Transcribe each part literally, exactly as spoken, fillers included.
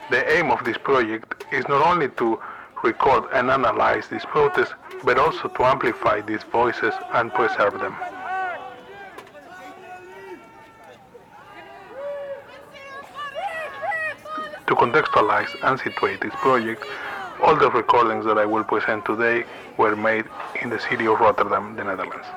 The aim of this project is not only to record and analyze these protests, but also to amplify these voices and preserve them. To contextualize and situate this project, all the recordings that I will present today were made in the city of Rotterdam, the Netherlands.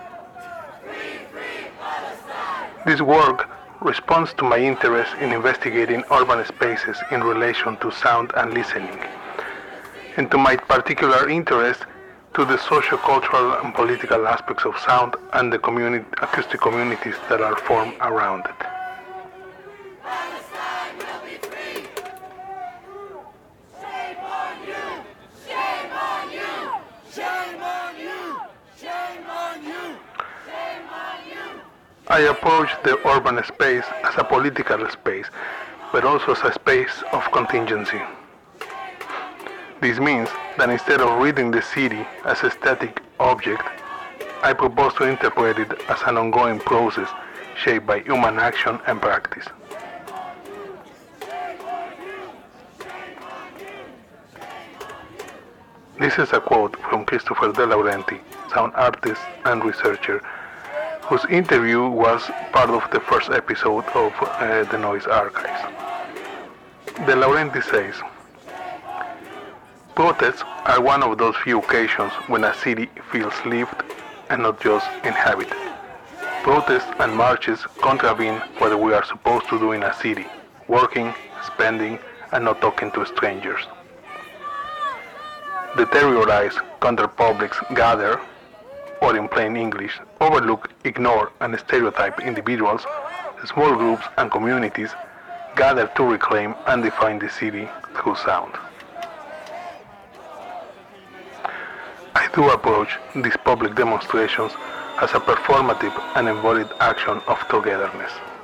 This work responds to my interest in investigating urban spaces in relation to sound and listening, and to my particular interest to the socio-cultural and political aspects of sound and the communi- acoustic communities that are formed around it. I approach the urban space as a political space, but also as a space of contingency. This means that instead of reading the city as a static object, I propose to interpret it as an ongoing process shaped by human action and practice. This is a quote from Christopher De Laurenti, sound artist and researcher, whose interview was part of the first episode of uh, the Noise Archives. De Laurenti says, protests are one of those few occasions when a city feels lived and not just inhabited. Protests and marches contravene what we are supposed to do in a city, working, spending, and not talking to strangers. The terrorized counterpublics gather, or in plain English, overlook, ignore, and stereotype individuals, small groups, and communities gather to reclaim and define the city through sound. I do approach these public demonstrations as a performative and embodied action of togetherness.